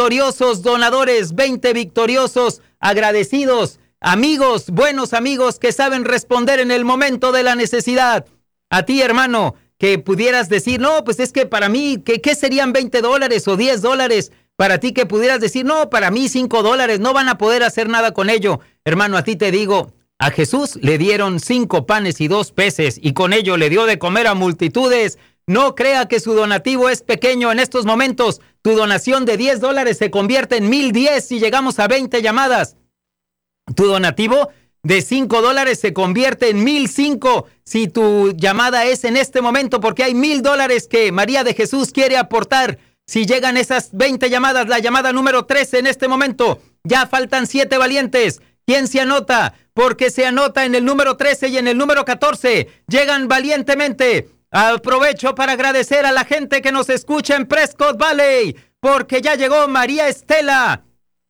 victoriosos donadores, 20 victoriosos agradecidos, amigos, buenos amigos que saben responder en el momento de la necesidad. A ti, hermano, que pudieras decir, no, pues es que para mí, ¿qué serían $20 o $10? Para ti que pudieras decir, no, para mí $5, no van a poder hacer nada con ello. Hermano, a ti te digo, a Jesús le dieron 5 panes y 2 peces y con ello le dio de comer a multitudes. No crea que su donativo es pequeño en estos momentos. Tu donación de $10 se convierte en 1,010 si llegamos a 20 llamadas. Tu donativo de $5 se convierte en 1,005 si tu llamada es en este momento, porque hay $1,000 que María de Jesús quiere aportar. Si llegan esas 20 llamadas, la llamada número 13 en este momento, ya faltan 7 valientes. ¿Quién se anota? Porque se anota en el número 13 y en el número 14. Llegan valientemente. Aprovecho para agradecer a la gente que nos escucha en Prescott Valley, porque ya llegó María Estela.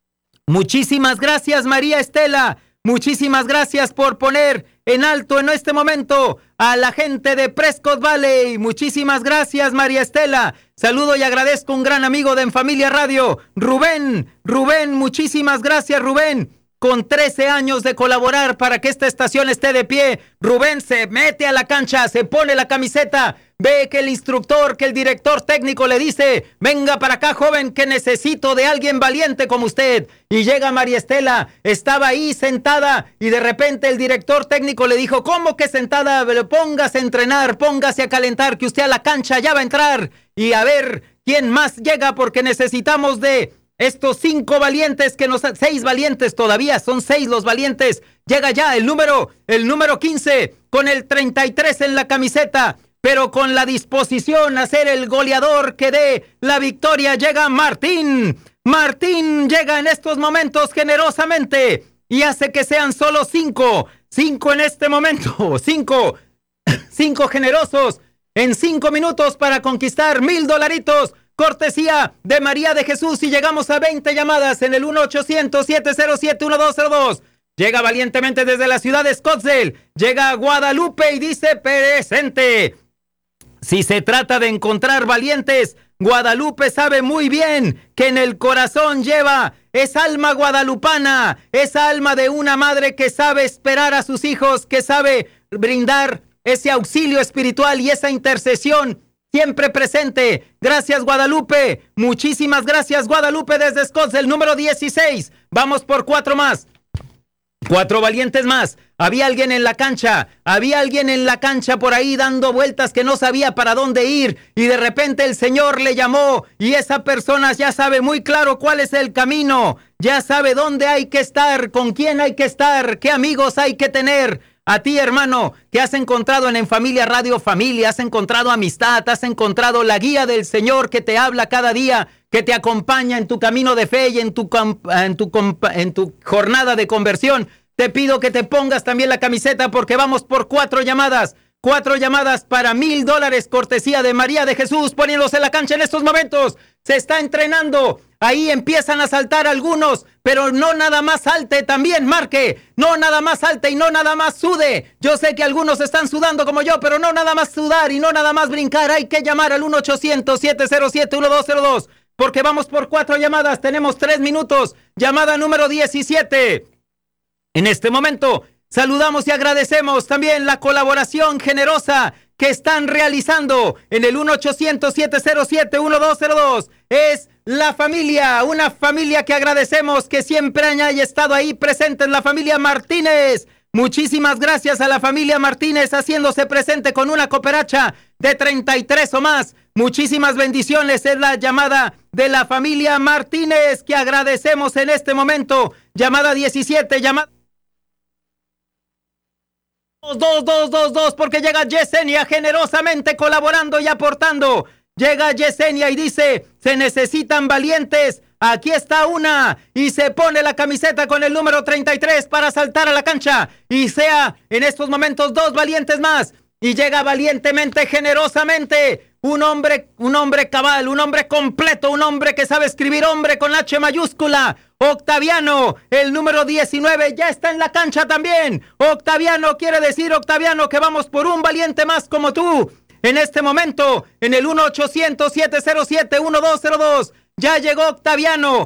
Muchísimas gracias, María Estela. Muchísimas gracias por poner en alto en este momento a la gente de Prescott Valley. Muchísimas gracias, María Estela. Saludo y agradezco a un gran amigo de En Familia Radio, Rubén. Rubén, muchísimas gracias, Rubén. Con 13 años de colaborar para que esta estación esté de pie, Rubén se mete a la cancha, se pone la camiseta, ve que el instructor, que el director técnico le dice, venga para acá, joven, que necesito de alguien valiente como usted. Y llega María Estela, estaba ahí sentada y de repente el director técnico le dijo, ¿cómo que sentada? Póngase a entrenar, póngase a calentar, que usted a la cancha ya va a entrar. Y a ver quién más llega, porque necesitamos de estos 5 valientes, 6 valientes todavía, son 6 los valientes. Llega ya el número 15, con el 33 en la camiseta, pero con la disposición a ser el goleador que dé la victoria. Llega Martín. Martín llega en estos momentos generosamente y hace que sean solo 5. 5 en este momento. 5 generosos en 5 minutos para conquistar $1,000. Cortesía de María de Jesús y llegamos a 20 llamadas en el 1-800-707-1202. Llega valientemente desde la ciudad de Scottsdale. Llega a Guadalupe y dice presente. Si se trata de encontrar valientes, Guadalupe sabe muy bien que en el corazón lleva esa alma guadalupana, esa alma de una madre que sabe esperar a sus hijos, que sabe brindar ese auxilio espiritual y esa intercesión siempre presente. Gracias, Guadalupe. Muchísimas gracias, Guadalupe, desde Scottsdale. El número 16. Vamos por 4 más. 4 valientes más. Había alguien en la cancha. Había alguien en la cancha por ahí dando vueltas que no sabía para dónde ir. Y de repente el Señor le llamó. Y esa persona ya sabe muy claro cuál es el camino. Ya sabe dónde hay que estar, con quién hay que estar, qué amigos hay que tener. A ti, hermano, que has encontrado en Familia Radio Familia, has encontrado amistad, has encontrado la guía del Señor que te habla cada día, que te acompaña en tu camino de fe y en tu jornada de conversión. Te pido que te pongas también la camiseta porque vamos por 4 llamadas. 4 llamadas para $1,000, cortesía de María de Jesús, poniéndose en la cancha en estos momentos. Se está entrenando. Ahí empiezan a saltar algunos, pero no nada más salte, también marque. No nada más salte y no nada más sude. Yo sé que algunos están sudando como yo, pero no nada más sudar y no nada más brincar. Hay que llamar al 1-800-707-1202, porque vamos por 4 llamadas. Tenemos 3 minutos. Llamada número 17. En este momento saludamos y agradecemos también la colaboración generosa que están realizando en el 1-800-707-1202. Es la familia, una familia que agradecemos que siempre haya estado ahí presente, en la familia Martínez. Muchísimas gracias a la familia Martínez haciéndose presente con una cooperacha de 33 o más. Muchísimas bendiciones. Es la llamada de la familia Martínez que agradecemos en este momento. Llamada 17, llamada 2, porque llega Yesenia generosamente colaborando y aportando. Llega Yesenia y dice, se necesitan valientes. Aquí está una. Y se pone la camiseta con el número 33 para saltar a la cancha. Y sea en estos momentos 2 valientes más. Y llega valientemente, generosamente. Un hombre cabal, un hombre completo, un hombre que sabe escribir, hombre con H mayúscula. Octaviano, el número 19, ya está en la cancha también. Octaviano quiere decir, Octaviano, que vamos por un valiente más como tú. En este momento, en el 1-800-707-1202, ya llegó Octaviano.